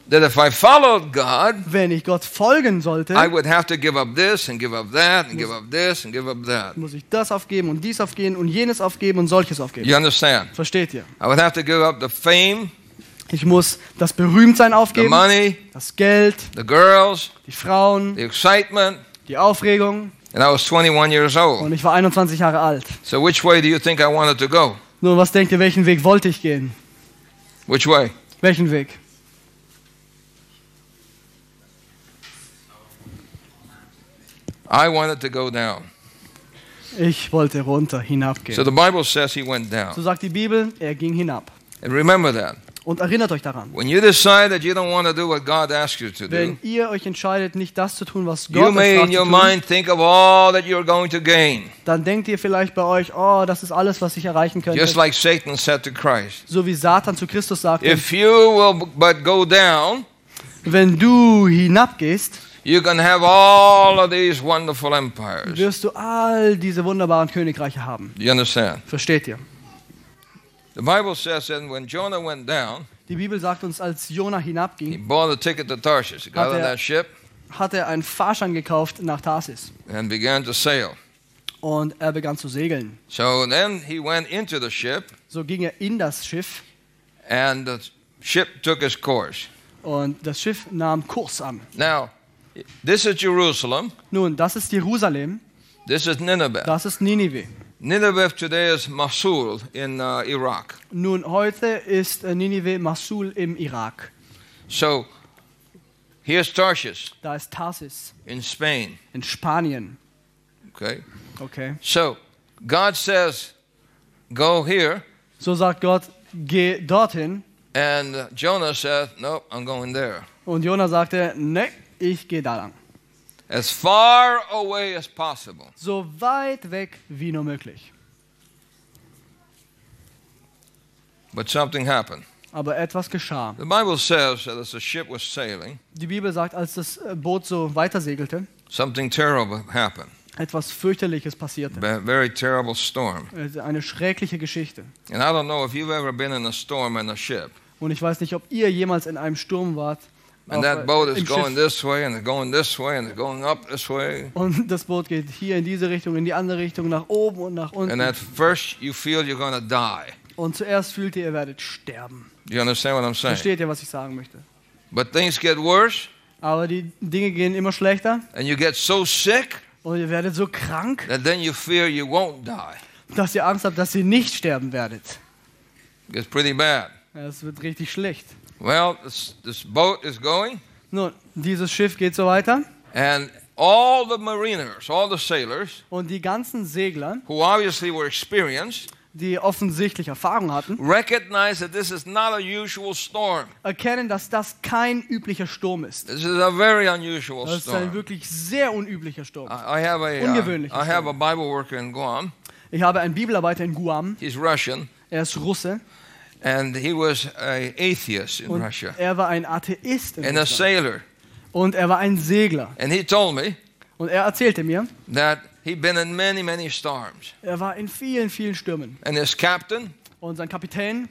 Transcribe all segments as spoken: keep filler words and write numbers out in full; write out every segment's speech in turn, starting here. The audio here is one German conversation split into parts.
that if I followed God, wenn ich Gott folgen sollte, I would have to give up this and give up that and give up this and give up that. muss ich das aufgeben und dies aufgeben und jenes aufgeben und solches aufgeben. You understand? Versteht ihr? I would have to give up the fame, Ich muss das Berühmtsein the aufgeben, money, das Geld, the girls, die Frauen, the excitement, die Aufregung. and I was twenty-one years old. Und ich war einundzwanzig Jahre alt. So which way do you think I wanted to go? Nun, was denkt ihr, welchen Weg wollte ich gehen? Which way? Welchen Weg? I wanted to go down. Ich wollte runter, So hinabgehen. the Bible says he went down. So sagt die Bibel, er ging hinab. And remember that. Und erinnert euch daran, When you decide that you don't want to do what God asks you to do, wenn ihr euch entscheidet, nicht das zu tun, was you Gott euch may fragt in zu your tun, mind think of all that you're going to gain. dann denkt ihr vielleicht bei euch, oh, das ist alles, was ich erreichen könnte. Just like Satan said to Christ. So wie Satan zu Christus sagte, If you will but go down, wenn du hinabgehst, you can have all of these wonderful empires. wirst du all diese wunderbaren Königreiche haben. You understand? Versteht ihr? The Bible says that when Jonah went down, Die Bibel sagt uns, als Jona he hinabging, bought a ticket to Tarshish. He got Hat on er- that ship hat er einen Fahrschein gekauft nach Tarsis. and began to sail. Und er begann zu segeln. So then he went into the ship, So ging er in das Schiff and the ship took his course. und das Schiff nahm Kurs an. Now, this is Jerusalem. Nun, das ist Jerusalem, This is Nineveh. das ist Ninive. Nineveh today is Mosul in uh, Iraq. Nun, heute ist äh, Ninive Mosul im Irak. So here's Tarshish Da ist Tarsis in Spain. in Spanien. Okay. Okay. So God says, go here. So sagt Gott, geh dorthin. And uh, Jonah said, no, I'm going there. Und Jona sagte, ne, ich gehe da lang. As far away as possible. So weit weg wie nur möglich. But something happened. Aber etwas geschah. The Bible says that as the ship was sailing, Die Bibel sagt, als das äh, Boot so weitersegelte, something terrible happened. etwas fürchterliches passierte. A very terrible storm. Äh, Eine schreckliche Geschichte. And I don't know if you've ever been in a storm in a ship. Und ich weiß nicht, ob ihr jemals in einem Sturm wart. And auf, that äh, boat is im going Schiff. this way and it's going this way and it's going up this way. Und das Boot geht hier in diese Richtung, in die andere Richtung, nach oben und nach unten. And at first you feel you're going to die. Und zuerst fühlt ihr, ihr werdet sterben. You understand what I'm saying? Versteht ihr, was ich sagen möchte? But things get worse Aber die Dinge gehen immer schlechter and you get so sick und ihr werdet so krank, that then you fear you won't die. dass ihr Angst habt, dass ihr nicht sterben werdet. It gets pretty bad. Es wird richtig schlecht. Well, this, this boat is going Nun, dieses Schiff geht so weiter and all the mariners, all the sailors und die ganzen Segler, who obviously were experienced, die offensichtlich Erfahrung hatten, recognize that this is not a usual storm. erkennen, dass das kein üblicher Sturm ist. This is a very unusual Das ist ein storm. wirklich sehr unüblicher Sturm. I I have a, Ungewöhnlich. uh, I have a Bible worker in Guam. Ich habe einen Bibelarbeiter in Guam, He's Russian, er ist Russe and he was an atheist in und Russia, er war ein Atheist in and a Russland. sailor. Und er war ein Segler. And he told me Und er erzählte mir, that he'd been in many, many storms. er war in vielen, vielen Stürmen. And his captain Und sein Kapitän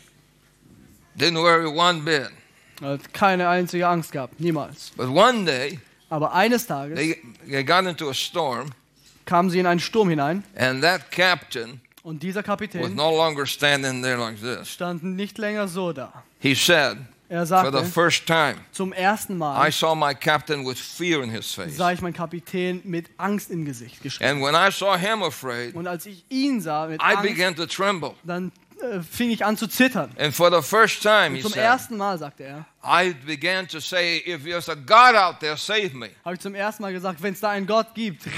didn't worry one bit. hat keine einzige Angst gehabt, niemals. But one day, Aber eines Tages they, they got into a storm, kamen sie in einen Sturm hinein and that captain und dieser was Kapitän no longer standing there like this. stand nicht länger so da. He said, Er for the sagte, first time, zum ersten I Mal saw my captain with fear in his face. sah ich meinen Kapitän mit Angst im Gesicht geschrieben. And when I saw him afraid, Und als ich ihn sah mit I Angst, began to tremble. dann äh, fing ich an zu zittern. And for the first time, Und he zum said, ersten Mal, sagte er, I began to say, if there's a God out there, save me. habe ich zum ersten Mal gesagt, wenn es da einen Gott gibt,